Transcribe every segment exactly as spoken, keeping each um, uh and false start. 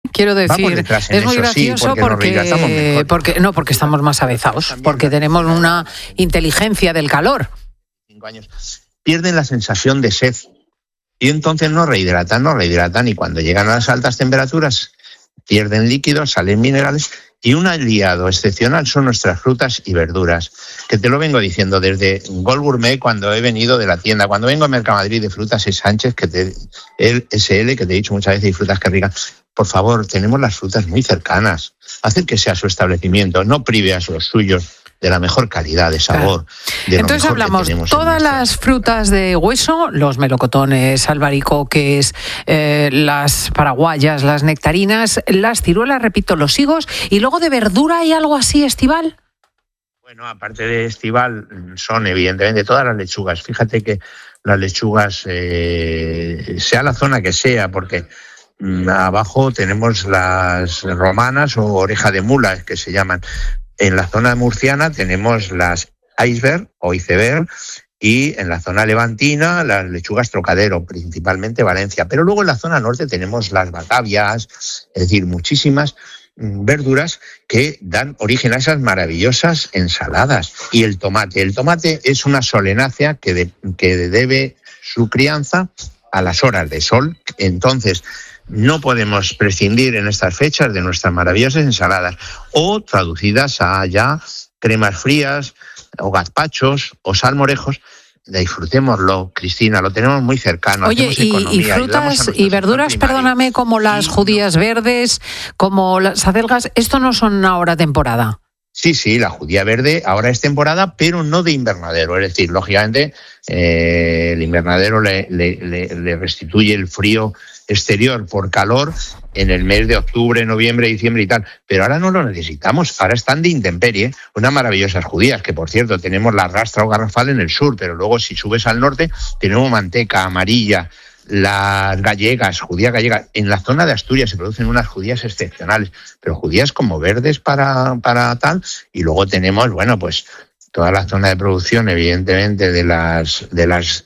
quiero decir, detrás en es muy eso, gracioso sí, porque, porque, nos porque no, porque estamos más avezados, porque tenemos una inteligencia del calor. Cinco años. Pierden la sensación de sed y entonces no rehidratan, no rehidratan y cuando llegan a las altas temperaturas pierden líquidos, salen minerales. Y un aliado excepcional son nuestras frutas y verduras, que te lo vengo diciendo desde Gol Gourmet cuando he venido de la tienda. Cuando vengo a Mercamadrid de Frutas y Sánchez, que te, el S L, que te he dicho muchas veces, y frutas que ricas. Por favor, tenemos las frutas muy cercanas. Acérquese a su establecimiento, no prive a los suyos de la mejor calidad de sabor. Claro. De Entonces lo hablamos todas las frutas de hueso, los melocotones, albaricoques, eh, las paraguayas, las nectarinas, las ciruelas, repito, los higos, y luego de verdura hay algo así estival. Bueno, aparte de estival, son evidentemente todas las lechugas. Fíjate que las lechugas, eh, sea la zona que sea, porque mmm, abajo tenemos las romanas o oreja de mula, que se llaman. En la zona murciana tenemos las iceberg o iceberg y en la zona levantina las lechugas trocadero, principalmente Valencia. Pero luego en la zona norte tenemos las batavias, es decir, muchísimas verduras que dan origen a esas maravillosas ensaladas. Y el tomate. El tomate es una solenácea que, de, que debe su crianza a las horas de sol. Entonces, no podemos prescindir en estas fechas de nuestras maravillosas ensaladas o traducidas a ya cremas frías o gazpachos o salmorejos. Disfrutémoslo, Cristina, lo tenemos muy cercano. Oye, y, y frutas y verduras, perdóname, como las y judías no. verdes, como las acelgas, ¿esto no son ahora temporada? Sí, sí, la judía verde ahora es temporada, pero no de invernadero. Es decir, lógicamente, eh, el invernadero le, le, le, le restituye el frío exterior por calor en el mes de octubre, noviembre, diciembre y tal. Pero ahora no lo necesitamos. Ahora están de intemperie unas maravillosas judías, que por cierto tenemos la rastra o garrafal en el sur, pero luego si subes al norte tenemos manteca amarilla, las gallegas, judías gallegas. En la zona de Asturias se producen unas judías excepcionales, pero judías como verdes para, para tal. Y luego tenemos, bueno, pues toda la zona de producción, evidentemente, de las, de las,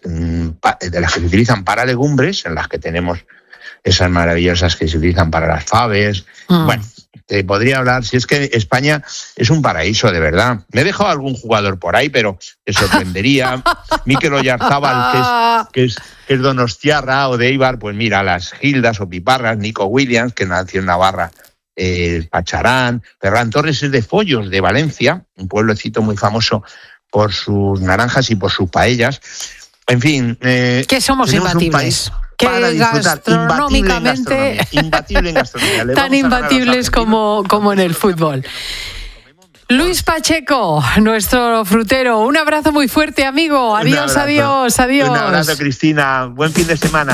de las que se utilizan para legumbres, en las que tenemos esas maravillosas que se utilizan para las faves. Mm. Bueno, te podría hablar, si es que España es un paraíso, de verdad. Me he dejado algún jugador por ahí, pero te sorprendería. Mikel Oyarzábal, que es, que es, que es donostiarra, o de Eibar, pues mira, las Gildas o Piparras, Nico Williams, que nació en Navarra, eh, Pacharán, Ferran Torres es de Follos, de Valencia, un pueblecito muy famoso por sus naranjas y por sus paellas. En fin, eh, que somos imbatibles. Que gastronómicamente imbatible en gastronomía. Tan imbatibles como, como en el fútbol. Luis Pacheco, nuestro frutero, un abrazo muy fuerte, amigo. Adiós, adiós, adiós. Un abrazo, Cristina. Buen fin de semana.